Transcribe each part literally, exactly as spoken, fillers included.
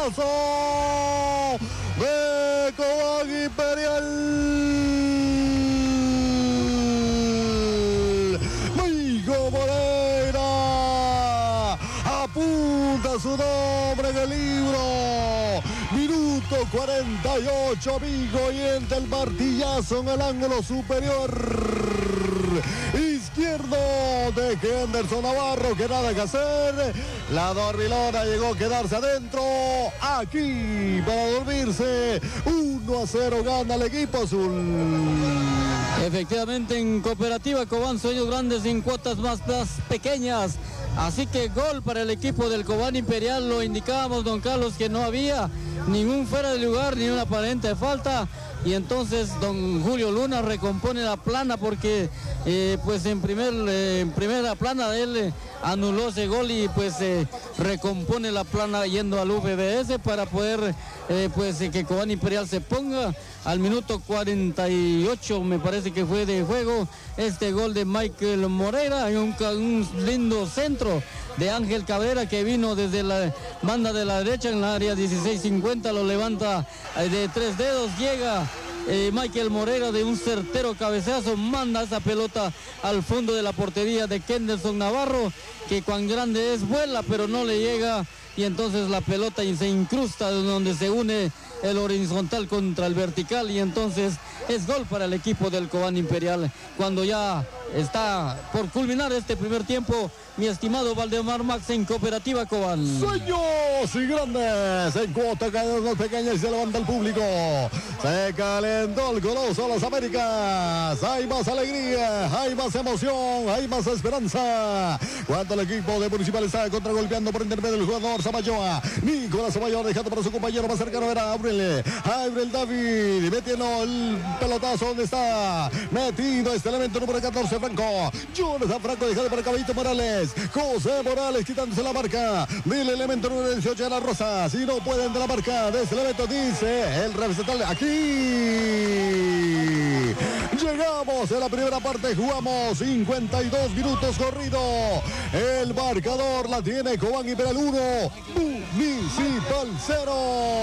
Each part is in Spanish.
marcazo de Cobán Imperial. Migo Moreira apunta su nombre en el libro. Minuto cuarenta y ocho, amigo, y entra el martillazo en el ángulo superior izquierdo de Henderson Navarro, que nada que hacer. La dormilona llegó a quedarse adentro. Aquí para dormirse. uno a cero gana el equipo azul. Efectivamente, en Cooperativa Cobán, sueños grandes en cuotas más, más pequeñas. Así que gol para el equipo del Cobán Imperial. Lo indicábamos, don Carlos, que no había ningún fuera de lugar, ni una aparente falta. Y entonces don Julio Luna recompone la plana porque eh, pues en, primer, eh, en primera plana él eh, anuló ese gol y pues eh, recompone la plana yendo al U V B S para poder eh, pues eh, que Cobán Imperial se ponga al minuto cuarenta y ocho, me parece que fue de juego, este gol de Michael Moreira, un, un lindo centro de Ángel Cabrera que vino desde la banda de la derecha en la área dieciséis cincuenta, lo levanta de tres dedos, llega eh, Michael Moreira de un certero cabezazo, manda esa pelota al fondo de la portería de Henderson Navarro, que cuán grande es, vuela, pero no le llega, y entonces la pelota se incrusta donde se une el horizontal contra el vertical, y entonces es gol para el equipo del Cobán Imperial cuando ya está por culminar este primer tiempo. Mi estimado Valdemar Max en Cooperativa Cobán. Sueños y grandes en cuota cada vez pequeña y se levanta el público. Se calentó el goloso a las Américas. Hay más alegría, hay más emoción, hay más esperanza. Cuando el equipo de Municipal está contragolpeando por intermedio del jugador Samayoa. Nicolás Samayoa dejando para su compañero más cercano era Abril. Abril David metiendo el pelotazo donde está metido este elemento número catorce, Franco. Jonathan Franco dejando para Caballito Morales. José Morales quitándose la marca del elemento número dieciocho de la Rosa. Si no pueden de la marca de este elemento, dice el representant. Aquí llegamos en la primera parte, jugamos cincuenta y dos minutos corrido. El marcador la tiene Cobán Imperial uno, Municipal cero.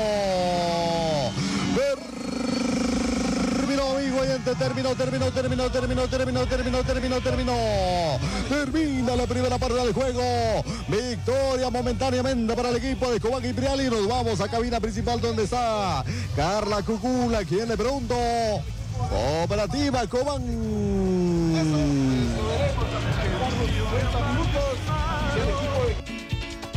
Terminó, amigo oyente, terminó, terminó, terminó, terminó, terminó, terminó, terminó, terminó. Termina la primera parte del juego. Victoria momentáneamente para el equipo de Cobán Imperial y nos vamos a cabina principal donde está Carla Cucula, quien le pregunto. Cooperativa Cobán